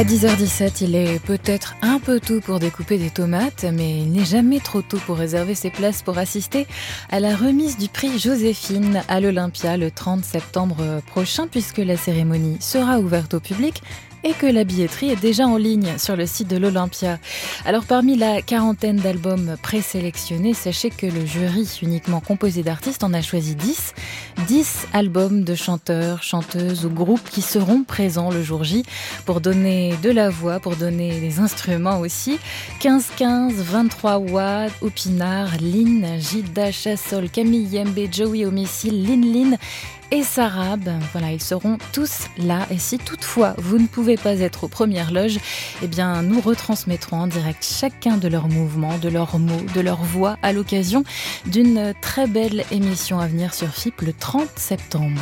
À 10h17, il est peut-être un peu tôt pour découper des tomates, mais il n'est jamais trop tôt pour réserver ses places pour assister à la remise du prix Joséphine à l'Olympia le 30 septembre prochain, puisque la cérémonie sera ouverte au public et que la billetterie est déjà en ligne sur le site de l'Olympia. Alors parmi la quarantaine d'albums présélectionnés, sachez que le jury, uniquement composé d'artistes, en a choisi 10. 10 albums de chanteurs, chanteuses ou groupes qui seront présents le jour J pour donner de la voix, pour donner des instruments aussi. 15-15, 23 Watts, Opinard, Lynn, Gilda Chassol, Camille Yembe, Joey Homicile, Lin et Sarab. Voilà, ils seront tous là. Et si toutefois vous ne pouvez pas être aux premières loges, eh bien nous retransmettrons en direct chacun de leurs mouvements, de leurs mots, de leurs voix à l'occasion d'une très belle émission à venir sur FIP le 30 septembre.